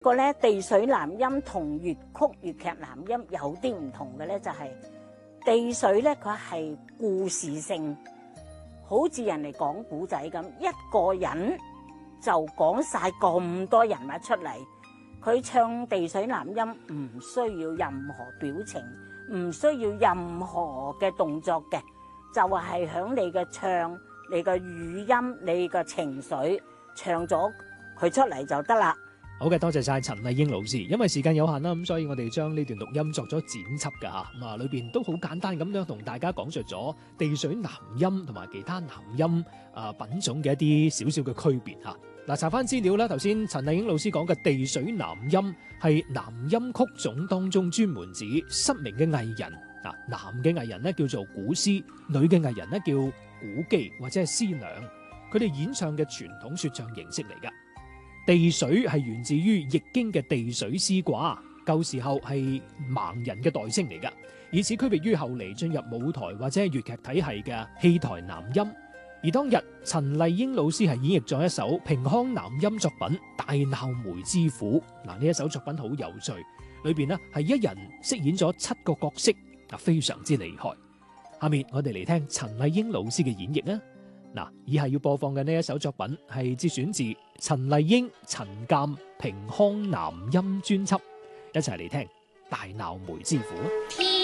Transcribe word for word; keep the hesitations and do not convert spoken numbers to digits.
個咧地水南音同粵曲粵劇南音有啲唔同嘅咧，就係地水咧佢係故事性，好似人哋講古仔咁，一個人就講晒咁多人物出嚟。佢唱地水南音唔需要任何表情，唔需要任何嘅動作嘅，就係響你嘅唱、你嘅語音、你嘅情緒唱咗佢出嚟就得啦。 好嘅，多謝晒陳麗英老師。因為時間有限啦，咁所以我哋將呢段錄音作咗剪輯噶吓，咁啊裏邊都好簡單咁樣同大家講述咗地水南音同埋其他南音啊品種嘅一啲少少嘅區別吓。嗱，查翻資料啦，頭先陳麗英老師講嘅地水南音係南音曲種當中專門指失明嘅藝人。嗱，男嘅藝人呢叫做古詩，女嘅藝人呢叫古姬或者係師娘，佢哋演唱嘅傳統說唱形式嚟噶。地水係源自於易經嘅地水師卦，舊時候係盲人嘅代稱嚟噶，以此區別於後嚟進入舞台或者係粵劇體系嘅戲台南音。而當日陳麗英老師係演繹咗一首平腔南音作品《大鬧梅之虎》。嗱，呢一首作品好有趣，裏邊呢係一人飾演咗七個角色，啊非常之厲害。下面我哋嚟聽陳麗英老師嘅演繹啊！嗱，以下要播放嘅呢一首作品係節選自陳麗英、陳鑑平腔南音專輯，一齊嚟聽《大鬧梅之虎》。